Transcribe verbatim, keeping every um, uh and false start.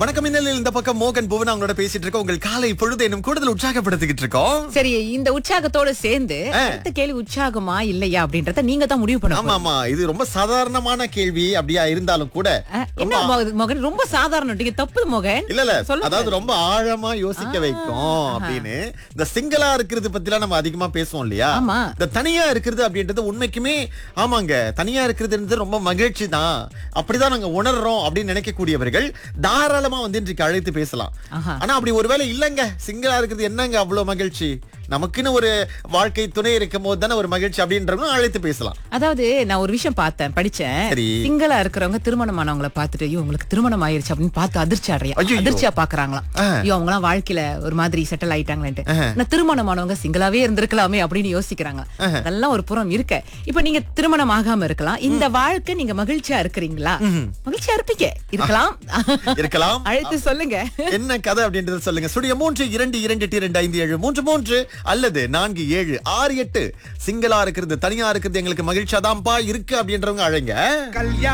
வணக்கம் இன்னலில் இந்த பக்கம் மோகன் புவன் அவங்களோட பேசிட்டு இருக்கோம். உங்கள் காலை பொழுது இன்னும் கூடுதல் உற்சாகப்படுத்திக்கிட்டு இருக்கோம். சரி, இந்த உற்சாகத்தோட சேர்ந்து அடுத்த கேள்வி உற்சாகமா இல்லையா அப்படின்றத நீங்க தான் முடிவு ஆமா பண்ணணும். ஆமா இது ரொம்ப சாதாரணமான கேள்வி அப்படியா இருந்தாலும் கூட என்ன மோகன், மோகன் ரொம்ப சாதாரணம், நீங்க தப்பு மோகன். இல்ல இல்ல சொல்லுங்க. அதாவது ரொம்ப ஆழமா யோசிக்க வைக்கும் அப்படின்னு. இந்த சிங்கிளா இருக்கிறது பத்திலாம் நம்ம அதிகமா பேசுவோம் இல்லையா? ஆமா. இந்த தனியா இருக்கிறது அப்படின்றது உண்மைக்குமே ஆமாங்க, தனியா இருக்கிறது ரொம்ப மகிழ்ச்சி தான், அப்படிதான் நாங்க உணர்றோம் அப்படின்னு நினைக்கக்கூடியவர்கள் தாராளமா வந்து இன்றைக்கு அழைத்து பேசலாம். ஆஹா. ஆனா அப்படி ஒருவேளை இல்லங்க, சிங்கிளா இருக்கிறது என்னங்க அவ்வளவு மகிழ்ச்சி, நமக்குன்னு ஒரு வாழ்க்கை துணை இருக்கும் போது தானே ஒரு மகிழ்ச்சி அப்படின்றவங்க அழைத்து பேசலாம். அதாவது நான் ஒரு விஷயம் பார்த்தேன், படிச்சேன். சரி. சிங்களா இருக்கிறவங்க திருமணமானவங்கள பார்த்துட்டு ஐயோ உங்களுக்கு திருமணம் ஆயிருச்சு அப்படின்னு பார்த்து அதிர்ச்சி அடையா ஐயோ. அதிர்ச்சியா பாக்குறாங்களாம். ஆ. ஐயோ அவங்க எல்லாம் வாழ்க்கையில ஒரு மாதிரி செட்டில் ஆயிட்டாங்களேன்ட்டு. நான் திருமணமானவங்க சிங்களாவே இருந்திருக்கலாமே அப்படின்னு யோசிக்கிறாங்க. அதெல்லாம் ஒரு புறம் இருக்க. இப்ப நீங்க திருமணம் ஆகாம இருக்கலாம், இந்த வாழ்க்கை நீங்க மகிழ்ச்சியா இருக்கிறீங்களா? மகிழ்ச்சியா இருப்பீங்க, இருக்கலாம் இருக்கலாம். அழைத்து சொல்லுங்க. என்ன கதை அப்படின்றத சொல்லுங்க. ஸ்டுடியோ மூன்று இரண்டு இரண்டு எட்டு இரண்டு ஐந்து ஏழு மூன்று மூன்று அல்லது நான்கு ஏழு ஆறு எட்டு. சிங்களா இருக்கிறது தனியா இருக்கிறது எங்களுக்கு மகிழ்ச்சியாதான்ப்பா இருக்கு அப்படின்றவங்க அழைங்க.